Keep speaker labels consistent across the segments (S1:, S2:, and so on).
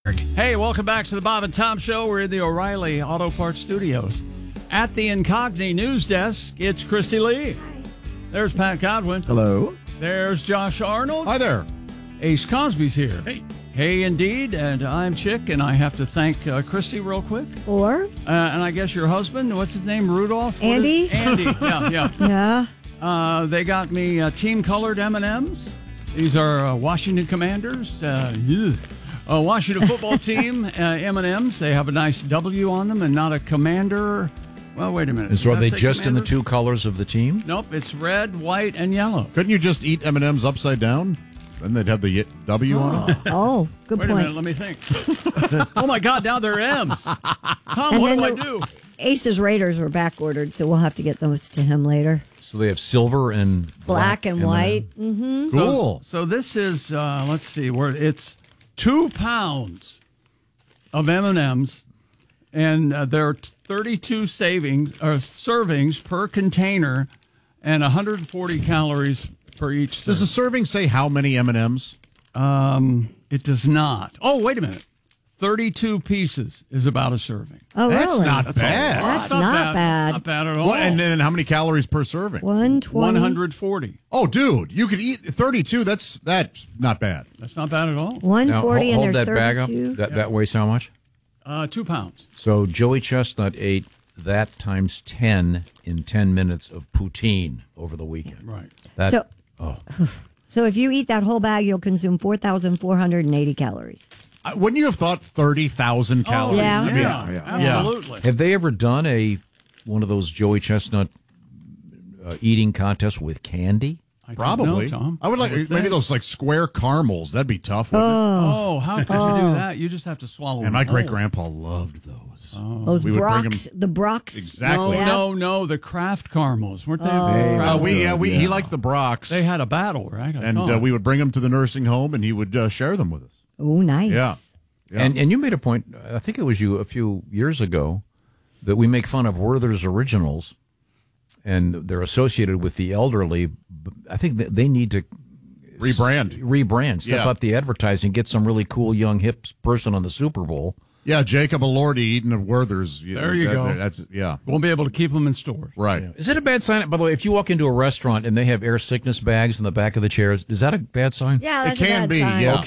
S1: Hey, welcome back to the Bob and Tom Show. We're in the O'Reilly Auto Parts Studios. At the Incogni News Desk, it's Christy Lee. There's Pat Godwin.
S2: Hello.
S1: There's Josh Arnold.
S3: Hi there.
S1: Ace Cosby's here.
S3: Hey.
S1: Hey, indeed. And I'm Chick, and I have to thank Christy real quick.
S4: Or?
S1: And I guess your husband, what's his name, Rudolph?
S4: Andy?
S1: Andy, yeah.
S4: Yeah.
S1: They got me team-colored M&Ms. These are Washington Commanders. Washington football team M&Ms. They have a nice W on them and not a commander. Well, wait a minute.
S5: And so are
S1: Did I
S5: they
S1: say
S5: just
S1: commander?
S5: in the two colors of the team?
S1: Nope, it's red, white, and yellow.
S3: Couldn't you just eat M&M's upside down? Then they'd have the W on them.
S4: Oh, good
S1: Wait
S4: point.
S1: a minute, let me think. Oh, my God, now they're M's. Tom,
S4: And
S1: what
S4: then
S1: do I
S4: the
S1: do?
S4: Aces Raiders were back ordered, so we'll have to get those to him later.
S5: So they have silver and
S4: Black and white.
S5: M&M.
S3: Cool.
S1: So this is, let's see, where it's 2 pounds of M&Ms, and there are 32 servings per container and 140 calories per each
S3: Does the
S1: serving.
S3: serving say how many M&M's?
S1: It does not. Oh, wait a minute. 32 pieces is about a serving.
S4: Oh,
S3: That's
S4: really?
S3: not bad.
S4: That's not bad.
S1: Not bad at all.
S3: What, and then how many calories per serving?
S4: 120.
S1: 140.
S3: Oh, dude, you could eat 32. That's not bad.
S1: That's not bad at all.
S4: 140
S5: Now,
S4: and
S5: hold
S4: there's
S5: that
S4: 32.
S5: bag up. That weighs how much?
S1: 2 pounds.
S5: So Joey Chestnut ate that times 10 in 10 minutes of poutine over the weekend.
S1: Right.
S5: That,
S4: So if you eat that whole bag, you'll consume 4,480 calories.
S3: Wouldn't you have thought 30,000 calories?
S4: yeah.
S3: I mean,
S1: Absolutely.
S5: have they ever done one of those Joey Chestnut eating contests with candy?
S1: I don't
S3: Probably.
S1: know, Tom.
S3: I would like
S1: think.
S3: maybe those like square caramels. That'd be tough. Wouldn't it?
S1: Oh, how could you do that? You just have to swallow
S3: And
S1: them
S3: my
S1: whole.
S3: great grandpa loved those.
S4: Those
S3: We would bring 'em-
S4: Brocs, the Brocs.
S3: Exactly.
S1: No, the Kraft caramels. Weren't they?
S3: He liked the Brocs.
S1: They had a battle, right? I
S3: and
S1: thought.
S3: we would bring them to the nursing home, and he would share them with us.
S4: Oh, nice.
S3: Yeah. Yeah.
S5: And you made a point, I think it was you a few years ago, that we make fun of Werther's Originals, and they're associated with the elderly. I think that they need to
S3: Rebrand.
S5: step
S3: Yeah.
S5: up the advertising, get some really cool young hip person on the Super Bowl.
S3: Yeah, Jacob Elordi eating at Werther's.
S1: There you go.
S3: That's
S1: Won't be able to keep them in stores.
S3: right.
S5: Is it a bad sign? By the way, if you walk into a restaurant and they have air sickness bags in the back of the chairs, is that a bad sign?
S4: Yeah,
S3: It
S4: that's
S3: can
S4: a bad
S3: be,
S4: sign.
S3: yeah.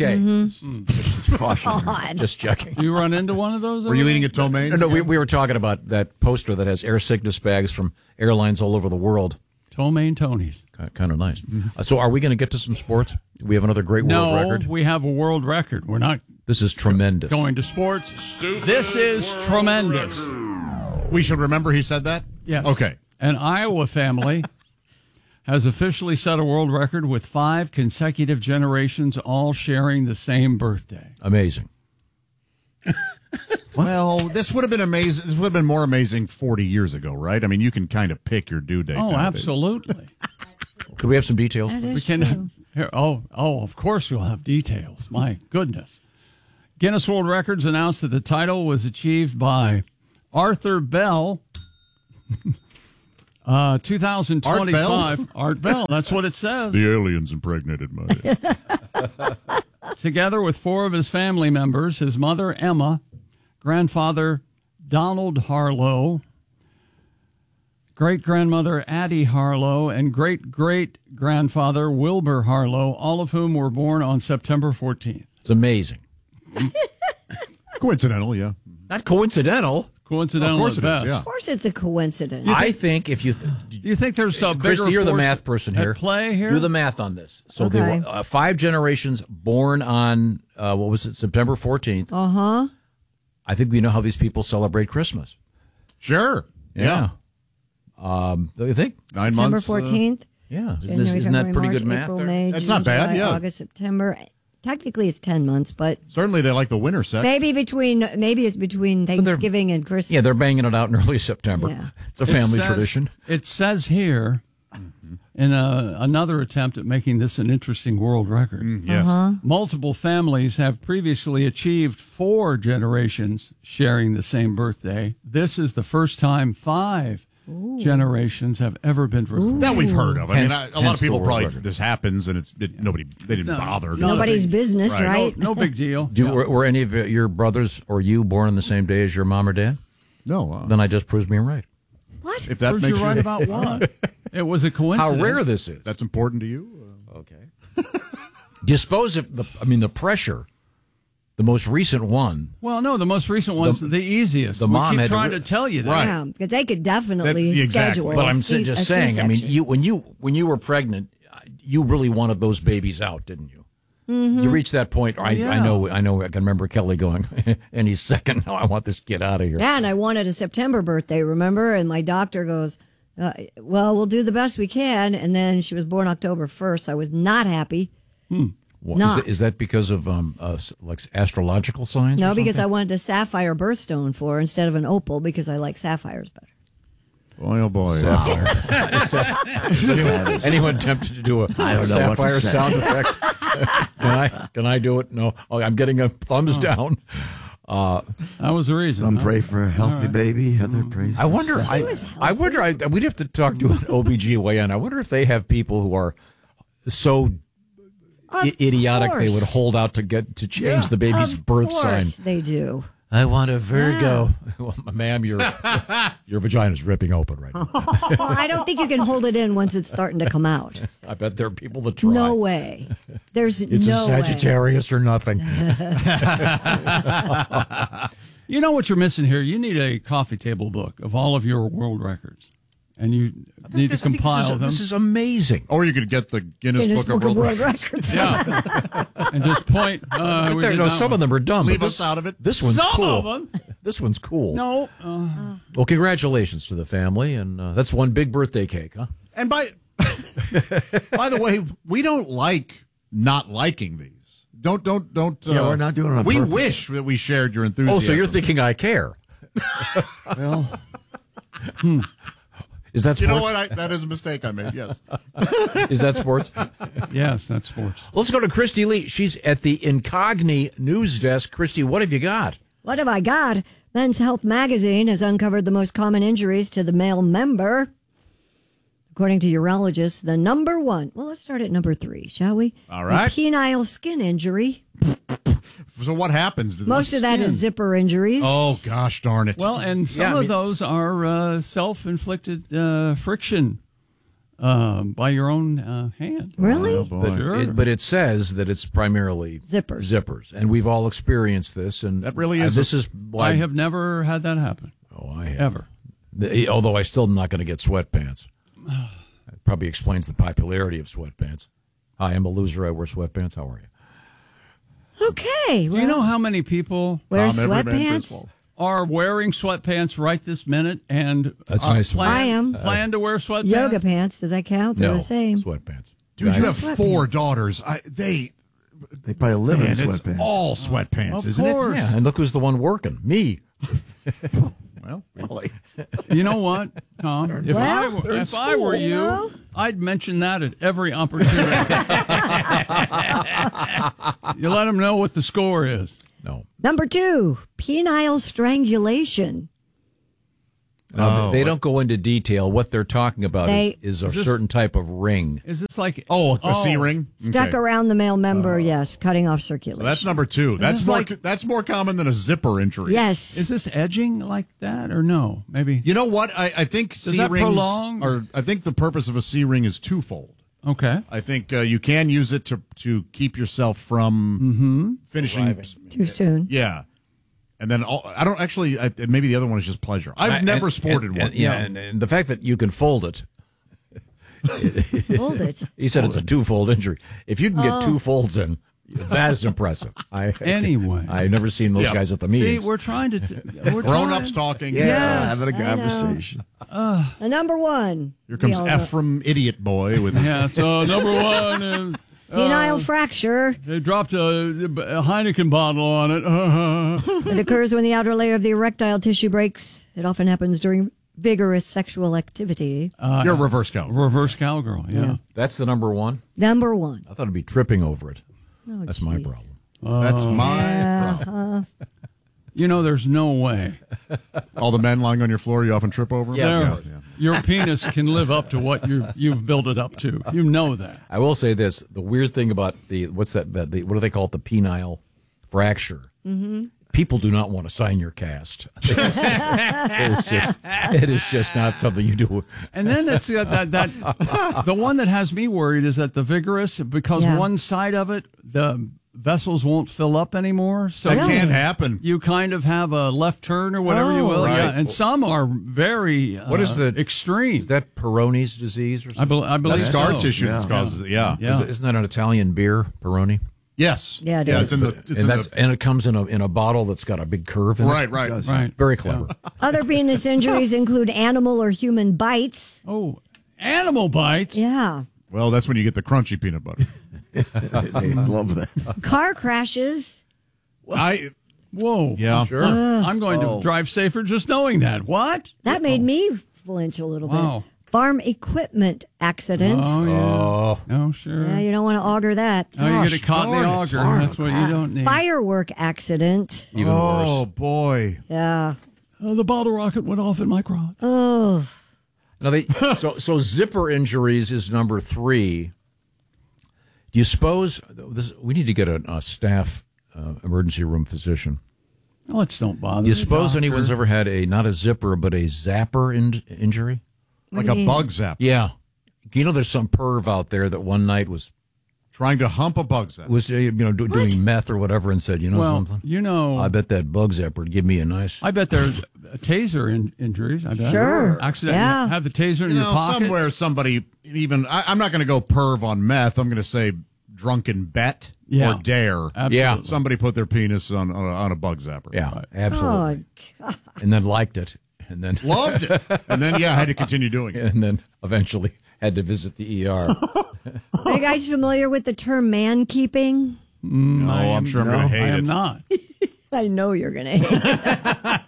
S5: Okay. Caution.
S4: God.
S5: Just checking.
S1: Do you run into one of those?
S3: Were you eating at Tomaine?
S5: No, we were talking about that poster that has air sickness bags from airlines all over the world.
S1: Tomaine Tony's.
S5: Kind of nice. So are we going to get to some sports? We have another great world
S1: No,
S5: record.
S1: we have a world record. We're not
S5: This is tremendous.
S1: going to sports. This is tremendous.
S3: We should remember he said that?
S1: Yes.
S3: Okay.
S1: An Iowa family has officially set a world record with 5 consecutive generations all sharing the same birthday.
S5: Amazing.
S3: Well, this would have been amazing. This would have been more amazing 40 years ago, right? I mean, you can kind of pick your due date.
S1: Oh,
S3: nowadays.
S1: absolutely.
S5: Could we have some details?
S4: That is
S1: We can.
S4: true.
S1: Here, of course we'll have details. My goodness. Guinness World Records announced that the title was achieved by Arthur Bell. 2025. Art Bell. That's what it says.
S3: The aliens impregnated my head.
S1: Together with 4 of his family members, his mother, Emma, grandfather, Donald Harlow, great-grandmother, Addie Harlow, and great-great-grandfather, Wilbur Harlow, all of whom were born on September 14th.
S5: It's amazing.
S3: Coincidental, yeah.
S5: Not coincidental.
S1: Coincidental
S3: Of course
S1: at
S3: it is,
S1: best.
S3: yeah.
S4: Of course, it's a coincidence.
S5: I think if you...
S1: You think there's a bigger
S5: Christy, you're the
S1: force
S5: math person here.
S1: at play here?
S5: Do the math on this. So
S4: Okay.
S5: they were 5 generations born on, September 14th.
S4: Uh-huh.
S5: I think we know how these people celebrate Christmas.
S3: Sure. Yeah.
S5: Don't you think?
S3: 9
S4: September
S3: months.
S4: 14th.
S5: Yeah.
S4: January,
S5: Isn't that
S4: February,
S5: pretty
S4: March,
S5: good math
S4: April,
S5: there?
S4: May,
S3: That's
S4: June,
S3: not bad,
S4: July,
S3: yeah.
S4: August, September. Technically, it's 10 months, but
S3: Certainly they like the winter sex.
S4: maybe it's between Thanksgiving and Christmas.
S5: Yeah, they're banging it out in early September.
S4: Yeah.
S5: It's a family
S1: It says-
S5: tradition.
S1: It says here, in another attempt at making this an interesting world record,
S3: Yes.
S1: multiple families have previously achieved 4 generations sharing the same birthday. This is the first time 5 generations have ever been recorded.
S3: That we've heard of. I mean,
S5: Hence-
S3: a lot
S5: hence
S3: of
S5: the
S3: people
S5: world
S3: probably
S5: record.
S3: this happens, and they didn't bother.
S1: not a
S4: Nobody's
S1: big-
S4: business,
S3: Right.
S4: right?
S1: No big deal.
S5: Were any of your brothers or you born on the same day as your mom or dad?
S3: No,
S5: Then I just proves me right.
S4: What?
S3: if that
S1: Proves
S3: makes
S1: you're right about what? It was a
S5: How
S1: coincidence.
S5: rare this is.
S3: that's important to you.
S5: Okay. Do you suppose if the pressure, the most recent one,
S1: Well, no, the most recent one's the easiest.
S5: the
S1: we
S5: mom
S1: keep
S5: had to
S1: trying
S5: re-
S1: to tell you that.
S3: Right.
S4: Yeah, because they could definitely
S3: That- exactly.
S4: schedule.
S5: but I'm
S4: a
S5: just
S4: C-
S5: saying. I mean,
S4: C-section.
S5: when you were pregnant, you really wanted those babies out, didn't you? You reached that point. I know. I can remember Kelly going, "Any second now, I want this kid out of here."
S4: Yeah, and I wanted a September birthday, remember? And my doctor goes, well, we'll do the best we can. And then she was born October 1st. I was not happy.
S5: Well,
S4: Not.
S5: is that because of like astrological signs?
S4: No,
S5: or
S4: because I
S5: something?
S4: wanted a sapphire birthstone for her instead of an opal because I like sapphires better.
S3: Boy, oh boy.
S5: Anyone tempted to do a sapphire sound effect? Can I do it? No. Oh, I'm getting a thumbs down.
S1: That was the reason.
S2: Some
S1: huh?
S2: pray for a healthy baby, other praise.
S5: I wonder. We'd have to talk to an OBGYN. I wonder if they have people who are so idiotic they would
S4: course.
S5: hold out to change the baby's birth
S4: Of
S5: sign.
S4: course they do.
S5: I want a Virgo. Well, ma'am, your vagina's ripping open right now.
S4: Well, I don't think you can hold it in once it's starting to come out.
S5: I bet there are people that try.
S4: No way. There's
S5: It's
S4: no
S5: a Sagittarius or nothing.
S1: You know what you're missing here? You need a coffee table book of all of your world records. And you need to compile them.
S5: This is amazing.
S3: Or you could get the Guinness,
S4: Guinness
S3: Book of World Records.
S4: Records.
S1: Yeah. And just point. We did not
S5: Some
S1: one.
S5: of them are dumb.
S3: Leave
S5: but
S3: us out of it.
S5: This one's
S1: Some
S5: cool.
S1: of them.
S5: This one's cool.
S1: No.
S5: Well, congratulations to the family, and that's one big birthday cake, huh?
S3: And by the way, we don't like not liking these. Don't.
S2: Yeah, we're not doing it on
S3: We
S2: purpose.
S3: wish that we shared your enthusiasm.
S5: Oh, so you're thinking I care?
S2: Well,
S5: Is that sports?
S3: You know what? That is a mistake I made. Yes.
S5: Is that sports?
S1: Yes, that's sports.
S5: Let's go to Christy Lee. She's at the Incogni news desk. Christy, what have you got?
S4: What have I got? Men's Health magazine has uncovered the most common injuries to the male member. According to urologists, the number one. Well, let's start at number 3, shall we?
S3: All right.
S4: A penile skin injury.
S3: So what happens to
S4: Most of that is zipper injuries.
S3: Oh gosh, darn it!
S1: Well, and some of those are self-inflicted friction by your own hand.
S4: Really?
S3: Oh, boy.
S1: Sure.
S5: But it says that it's primarily
S4: Zippers.
S5: and we've all exexperienced this. And
S3: That really is
S5: This
S3: a-
S5: is why
S1: I have never had that happen.
S5: Oh, I have.
S1: Ever.
S5: Although I still am not going to get sweatpants. That probably explains the popularity of sweatpants. Hi, I'm a loser. I wear sweatpants. How are you?
S4: Okay.
S1: Do you know how many people
S4: wear
S3: Tom, every man for his
S4: sweatpants?
S3: fault.
S1: are wearing sweatpants right this minute and
S5: That's nice.
S4: I am.
S1: plan to wear sweatpants?
S4: Yoga pants. Does that count? They're
S5: No,
S4: the same.
S5: sweatpants.
S3: Dude, you have
S4: Sweatpants.
S3: 4 daughters. They
S2: probably live in
S3: it's
S2: sweatpants.
S3: all sweatpants,
S1: Of
S3: isn't
S1: course.
S5: Yeah, and look who's the one working. Me.
S3: it? Well,
S1: You know what, Tom? If I were you,
S4: know?
S1: I'd mention that at every opportunity. You let them know what the score is.
S5: No.
S4: Number 2, penile strangulation.
S5: They don't go into detail. What they're talking about is a
S1: this-
S5: certain type of ring.
S1: Is this like
S3: a C ring
S4: Stuck
S3: Okay.
S4: around the male member, yes, cutting off circulation.
S3: Well, that's number 2. That's
S1: this
S3: more. That's more common than a zipper injury.
S4: Yes.
S1: Is this edging like that or no? Maybe.
S3: You know what? I think C
S1: that
S3: rings
S1: prolong?
S3: are. I think the purpose of a C ring is twofold.
S1: Okay.
S3: I think you can use it to keep yourself from finishing.
S4: Too soon.
S3: Yeah. And then I don't actually. Maybe the other one is just pleasure. I've never sported one.
S5: And the fact that you can fold it.
S4: Hold it.
S5: He said it's a twofold injury. If you can get 2 folds in, that is impressive.
S1: Anyway.
S5: I've never seen those
S3: Yeah.
S5: guys at the
S1: See,
S5: meetings.
S1: we're trying to. We're
S3: Grown-ups
S1: trying-
S3: talking.
S2: Yeah, having a conversation.
S4: The number 1.
S3: Here comes
S4: we all know.
S3: Ephraim Idiot Boy with.
S1: Yeah. So number 1 is.
S4: Penile fracture.
S1: They dropped a Heineken bottle on it.
S4: It occurs when the outer layer of the erectile tissue breaks. It often happens during vigorous sexual activity.
S3: You're a reverse cow.
S1: Reverse cowgirl. Yeah.
S5: That's the number 1.
S4: Number 1.
S5: I thought it'd be tripping over it.
S4: Oh,
S5: That's my
S4: geez.
S5: problem.
S3: That's my problem.
S1: You know, there's no way.
S3: All the men lying on your floor, you often trip over.
S5: Yeah.
S3: Yeah.
S1: your penis can live up to what you've built it up to. You know that.
S5: I will say this: the weird thing about what do they call it? The penile fracture. Mm-hmm. People do not want to sign your cast. It is just not something you do.
S1: And then it's the one that has me worried is that the vigorous, because one side of it, the vessels won't fill up anymore. So
S3: That can happen.
S1: you kind of have a left turn or whatever you will.
S3: Right.
S1: Yeah, and some are very
S5: What is the
S1: extreme.
S5: Is that Peroni's disease or something?
S1: I believe
S3: That's scar
S1: so.
S3: tissue that causes it. Yeah.
S1: Yeah.
S5: Isn't that an Italian beer, Peroni?
S3: Yes.
S4: Yeah, it
S3: It's
S4: is.
S3: in
S5: It comes in a bottle that's got a big curve in it.
S3: right.
S1: Right.
S5: Very clever.
S4: Other penis injuries include animal or human bites.
S1: Oh, animal bites.
S4: Yeah.
S3: Well, that's when you get the crunchy peanut butter.
S2: They love that.
S4: Car crashes.
S1: Whoa.
S3: Yeah.
S5: Sure.
S1: I'm going to drive safer just knowing that. What?
S4: That made me flinch a little
S1: Wow.
S4: bit. Farm equipment accidents.
S1: Oh, yeah.
S5: Oh,
S1: Oh, sure.
S4: Yeah, you don't want to auger that.
S1: Oh, you get it caught in the
S2: darn, it's
S1: auger.
S2: hard.
S1: That's what you don't need.
S4: Firework accident.
S5: even
S3: Oh,
S5: worse.
S3: boy.
S4: Yeah.
S1: The bottle rocket went off in my crotch.
S4: Oh.
S5: Now so zipper injuries is number 3. Do you suppose we need to get a staff emergency room physician?
S1: Let's don't bother.
S5: Do you
S1: the
S5: suppose
S1: doctor.
S5: anyone's ever had not a zipper but a zapper injury?
S3: Like a bug zap.
S5: Yeah. You know, there's some perv out there that one night was
S3: Trying to hump a bug zap.
S5: doing meth or whatever and said,
S1: Well,
S5: something?
S1: you know,
S5: I bet that bug zapper would give me a nice.
S1: I bet there's taser injuries. I bet.
S4: Sure.
S1: Accident.
S4: Yeah.
S1: Have the taser in
S3: You
S1: your
S3: know,
S1: pocket.
S3: somewhere somebody I'm not going to go perv on meth. I'm going to say drunken bet
S1: Yeah.
S3: or dare.
S1: Absolutely.
S5: Yeah.
S3: Somebody put their penis on a bug zapper.
S5: Yeah, absolutely.
S4: Oh, God.
S5: And then liked it. And then
S3: Loved it. And then, had to continue doing it.
S5: and then eventually had to visit the ER.
S4: Are you guys familiar with the term man keeping?
S3: No, I'm sure I'm going to hate
S1: I
S3: it.
S1: am not.
S4: I know you're going to hate it.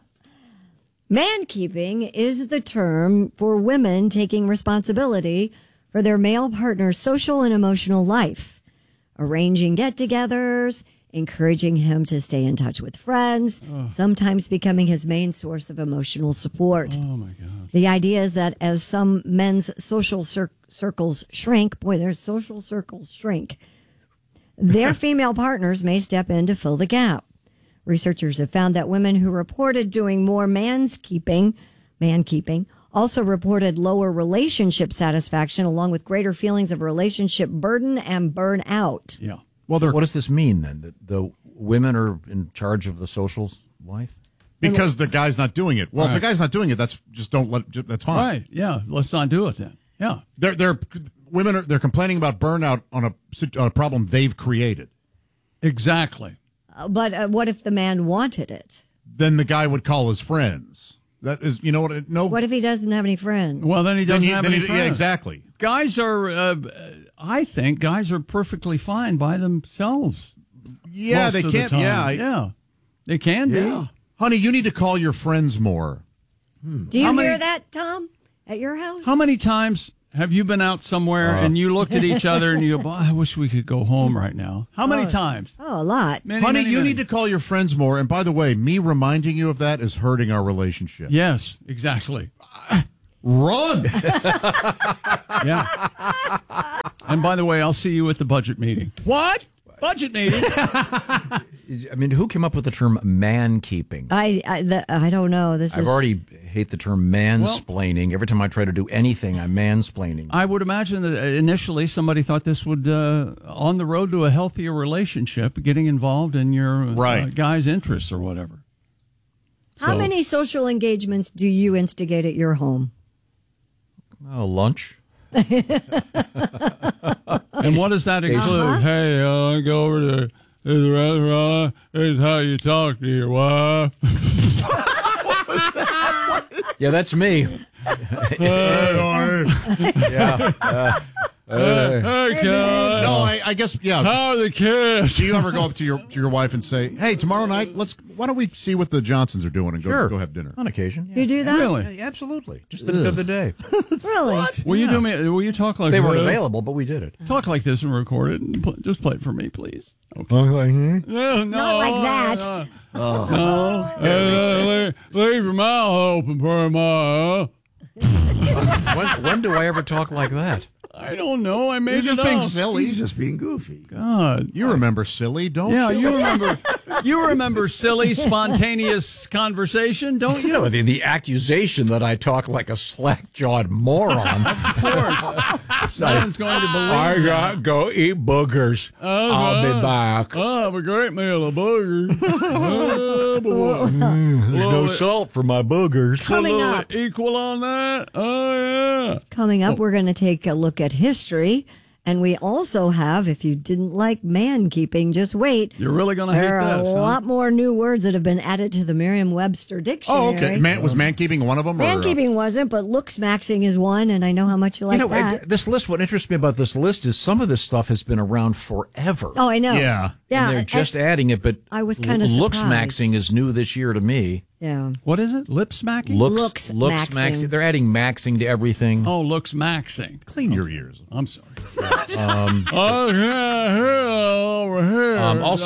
S4: Man keeping is the term for women taking responsibility for their male partner's social and emotional life, arranging get-togethers, encouraging him to stay in touch with friends, sometimes becoming his main source of emotional support.
S1: Oh my God.
S4: The idea is that as some men's social circles shrink, their social circles shrink, their female partners may step in to fill the gap. Researchers have found that women who reported doing more man keeping, also reported lower relationship satisfaction along with greater feelings of relationship burden and burnout.
S1: Yeah.
S3: Well,
S5: What does this mean then? That the women are in charge of the social life?
S3: because the guy's not doing it. Well, if the guy's not doing it, that's fine.
S1: Right. Yeah. Let's not do it then. Yeah.
S3: They're complaining about burnout on a problem they've created.
S1: Exactly.
S4: But what if the man wanted it?
S3: Then the guy would call his friends. That is, you know what? No.
S4: What if he doesn't have any friends?
S1: Well, then he doesn't have any
S3: yeah,
S1: friends.
S3: exactly.
S1: Guys are, I think, guys are perfectly fine by themselves.
S3: Yeah,
S1: most
S3: they
S1: of the
S3: can't.
S1: time.
S3: Yeah,
S1: Yeah. They can be.
S3: honey, you need to call your friends more.
S4: Do you
S1: How many-
S4: hear that, Tom, at your house?
S1: How many times have you been out somewhere and you looked at each other and you go, I wish we could go home right now? How many times?
S4: Oh, a lot.
S1: Many,
S3: Honey,
S1: many,
S3: you
S1: many.
S3: need to call your friends more. And by the way, me reminding you of that is hurting our relationship.
S1: Yes, exactly.
S3: Run.
S1: Yeah. And by the way, I'll see you at the budget meeting. What? Budget meeting?
S5: I mean, who came up with the term man keeping?
S4: I don't know.
S5: I've already hate the term mansplaining. Every time I try to do anything, I'm mansplaining.
S1: I would imagine that initially somebody thought this would, on the road to a healthier relationship, getting involved in your guy's interests or whatever.
S4: How many social engagements do you instigate at your home?
S5: Lunch.
S1: And what does that include? Hey, I go over to the restaurant. Here's how you talk to your wife.
S5: Yeah, that's me.
S1: Hey, kid.
S3: No, I guess, yeah.
S1: How are the kids?
S3: Do you ever go up to your wife and say, "Hey, tomorrow night, why don't we see what the Johnsons are doing and go have dinner?"
S5: On occasion.
S4: You do that?
S1: Really?
S5: Yeah, absolutely. Just the other day.
S4: Really?
S1: Will you talk like
S5: They weren't
S1: this?
S5: available, but we did it.
S1: Talk like this and record it. And just play it for me, please. Okay. No,
S4: Not like that.
S1: No. Leave your mouth open for a while.
S5: When do I ever talk like that?
S1: I don't know. I made
S3: You're
S1: it
S3: just being
S1: up.
S3: silly.
S2: He's just being goofy.
S1: God.
S3: You remember silly, don't
S1: Yeah,
S3: you?
S1: you remember silly, spontaneous conversation, don't you?
S5: You know, the accusation that I talk like a slack-jawed moron.
S1: Of course. No one's going to believe
S5: I
S1: that.
S5: got go eat boogers. I'll be back.
S1: Oh, have a great meal of boogers. Oh, boy.
S5: There's no
S1: Love it.
S5: salt for my boogers.
S4: Coming
S1: A little
S4: up.
S1: equal on that. Oh, yeah.
S4: Coming up, we're going to take a look at history. And we also have, if you didn't like man keeping, just wait.
S1: You're really going to hate
S4: There are
S1: this,
S4: a
S1: huh?
S4: lot more new words that have been added to the Merriam-Webster dictionary.
S3: Oh, okay. Was man-keeping one of them?
S4: Man-keeping wasn't, but looks-maxing is one, and I know how much you like that.
S5: This list, what interests me about this list is some of this stuff has been around forever.
S4: Oh, I know.
S3: Yeah.
S4: Yeah.
S5: And they're just adding it, but
S4: I was kinda
S5: looks
S4: surprised.
S5: maxing is new this year to me.
S4: Yeah.
S1: What is it? Lip smacking?
S5: Looks
S4: Looks-maxing.
S5: maxing. They're adding maxing to everything.
S1: Oh, looks maxing.
S3: Clean your ears.
S1: I'm sorry. Oh, yeah, here, over here.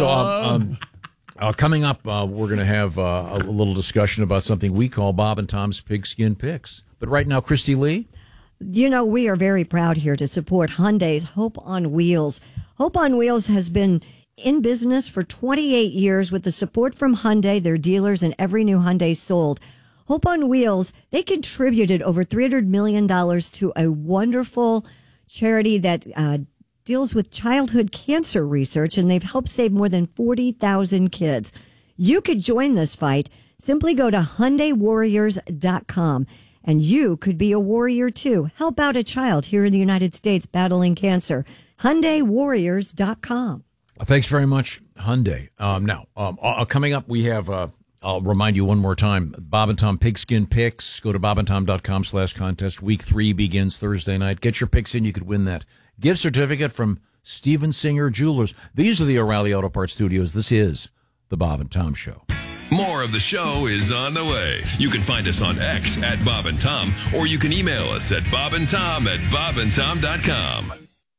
S5: Coming up, we're going to have a little discussion about something we call Bob and Tom's Pigskin Picks. But right now, Christy Lee.
S4: You know, we are very proud here to support Hyundai's Hope on Wheels. Hope on Wheels has been in business for 28 years with the support from Hyundai, their dealers, and every new Hyundai sold. Hope on Wheels, they contributed over $300 million to a wonderful charity that deals with childhood cancer research, and they've helped save more than 40,000 kids. You could join this fight. Simply go to HyundaiWarriors.com, and you could be a warrior too. Help out a child here in the United States battling cancer. HyundaiWarriors.com.
S5: Thanks very much, Hyundai. Now, coming up, we have, I'll remind you one more time, Bob and Tom Pigskin Picks. Go to bobandtom.com/contest. Week 3 begins Thursday night. Get your picks in. You could win that gift certificate from Steven Singer Jewelers. These are the O'Reilly Auto Parts Studios. This is the Bob and Tom Show.
S6: More of the show is on the way. You can find us on X at Bob and Tom, or you can email us at bobandtom@bobandtom.com.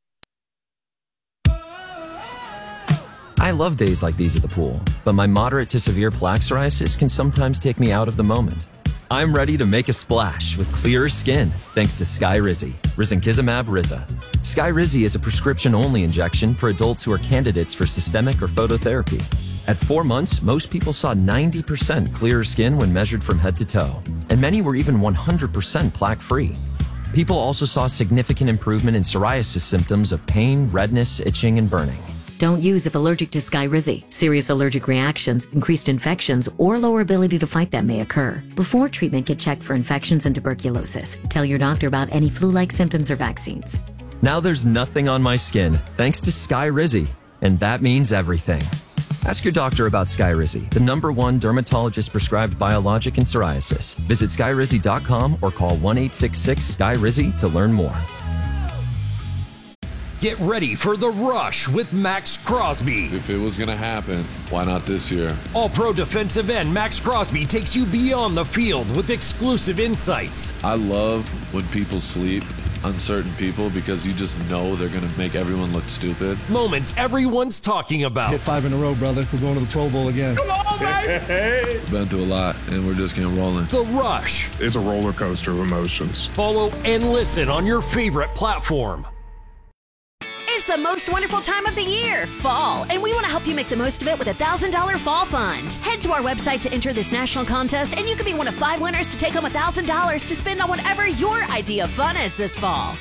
S7: I love days like these at the pool, but my moderate to severe plaque psoriasis can sometimes take me out of the moment. I'm ready to make a splash with clearer skin thanks to Skyrizi, risankizumab Riza. Skyrizi is a prescription-only injection for adults who are candidates for systemic or phototherapy. At 4 months, most people saw 90% clearer skin when measured from head to toe, and many were even 100% plaque-free. People also saw significant improvement in psoriasis symptoms of pain, redness, itching, and burning.
S8: Don't use if allergic to Skyrizi. Serious allergic reactions, increased infections, or lower ability to fight them may occur. Before treatment, get checked for infections and tuberculosis. Tell your doctor about any flu-like symptoms or vaccines.
S7: Now there's nothing on my skin thanks to Skyrizi, and that means everything. Ask your doctor about Skyrizi, the #1 dermatologist-prescribed biologic in psoriasis. Visit Skyrizi.com or call 1-866-SKYRIZI to learn more.
S9: Get ready for The Rush with Max Crosby.
S10: If it was going to happen, why not this year?
S9: All-Pro defensive end Max Crosby takes you beyond the field with exclusive insights.
S10: I love when people sleep on certain people because you just know they're going to make everyone look stupid.
S9: Moments everyone's talking about.
S11: Hit 5 in a row, brother. We're going to the Pro Bowl again.
S9: Come on, baby!
S10: Been through a lot, and we're just getting rolling.
S9: The Rush.
S12: It's a roller coaster of emotions.
S9: Follow and listen on your favorite platform.
S13: It's the most wonderful time of the year, fall, and we want to help you make the most of it with a $1,000 fall fund. Head to our website to enter this national contest, and you could be one of 5 winners to take home $1,000 to spend on whatever your idea of fun is this fall.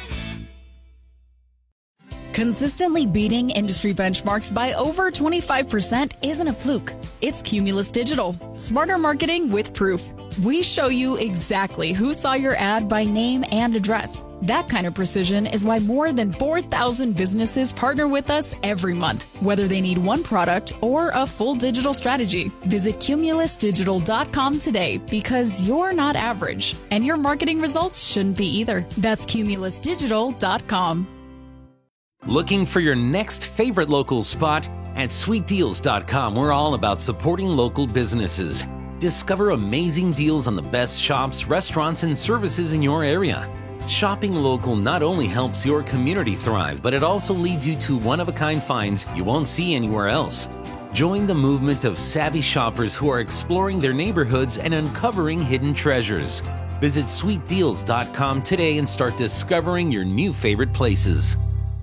S14: Consistently beating industry benchmarks by over 25% isn't a fluke. It's Cumulus Digital. Smarter marketing with proof. We show you exactly who saw your ad by name and address. That kind of precision is why more than 4,000 businesses partner with us every month, whether they need one product or a full digital strategy. Visit cumulusdigital.com today because you're not average, and your marketing results shouldn't be either. That's cumulusdigital.com.
S15: Looking for your next favorite local spot? At sweetdeals.com, we're all about supporting local businesses. Discover amazing deals on the best shops, restaurants, and services in your area. Shopping local not only helps your community thrive, but it also leads you to one-of-a-kind finds you won't see anywhere else. Join the movement of savvy shoppers who are exploring their neighborhoods and uncovering hidden treasures. Visit sweetdeals.com today and start discovering your new favorite places.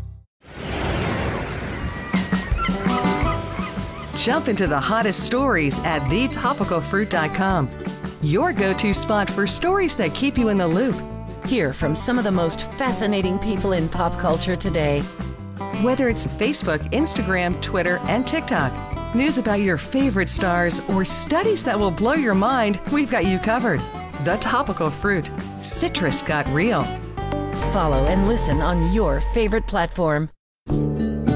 S16: Jump into the hottest stories at thetopicalfruit.com. Your go-to spot for stories that keep you in the loop.
S17: Hear from some of the most fascinating people in pop culture today.
S16: Whether it's Facebook, Instagram, Twitter, and TikTok, news about your favorite stars, or studies that will blow your mind, we've got you covered. The Topical Fruit. Citrus got real.
S17: Follow and listen on your favorite platform.